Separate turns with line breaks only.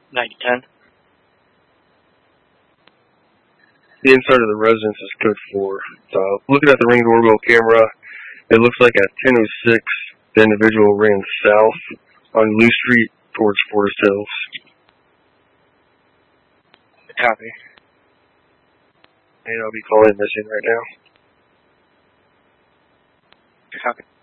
9010.
The inside of the residence is code 4. So looking at the Ring doorbell camera, it looks like at 10:06, the individual ran south on Lou Street towards Forest Hills.
Copy.
And I'll be calling missing right now.
Copy.